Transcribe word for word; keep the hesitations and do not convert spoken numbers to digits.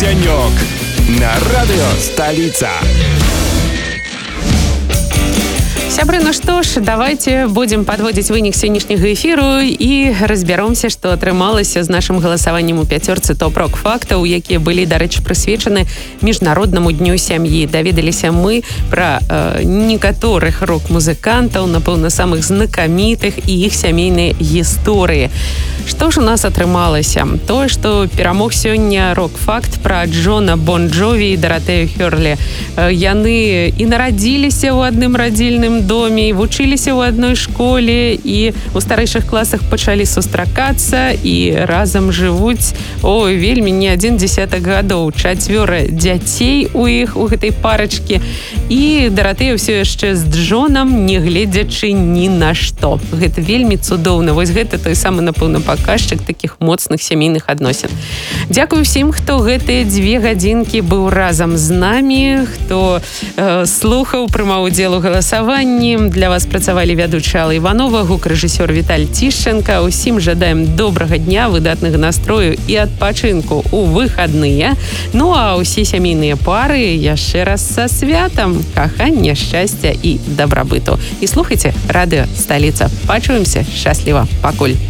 Денек на радио «Столица». Сябры, ну што ж, давайте будзем падводзіць вынік сённяшняга эфіру і разбяромся, што атрымалася з нашым галасаваннем у пяцёрцы топ-рок фактаў, якія былі, дарэчы, прысвечаны міжнароднаму дню сям'і. Даведаліся мы пра э, некаторых рок-музыкантаў, напэўна, самых знакамітых і іх сямейныя гісторыі. Што ж у нас атрымалася? Тое, што перамог сёння рок-факт пра Джона Бон Джові і Даратэю Хёрлі. Э, яны і нарадзіліся ў адным радзільным доме, вучыліся ў адной школе і у старэйшых класах пачалі сустракацца і разам жывуць ой, вельмі не адзін дзесятак гадоў. Чацвёра дзяцей у іх, у гэтай парачкі. І Даратэя ўсё яшчэ з Джонам, не гледзячы ні на што. Гэта вельмі цудоўна. Вось гэта той самы, напэўна, паказчык такіх моцных сямейных адносін. Дзякую всім, хто гэтыя дзве гадзінкі быў разам з намі, хто э, слухаў, прымаў удзел у галасаванні. Для вас працавалі вядучая Алла Іванова, гукарэжысёр Віталь Тішченка. Усім жадаем добрага дня, выдатнага настрою і адпачынку ў выхадныя. Ну а ўсе сямейныя пары яшчэ раз са святам, кахання, шчасця і дабрабыту. І слухайце радыё «Сталіца». Пачуемся. Шчасліва. Пакуль.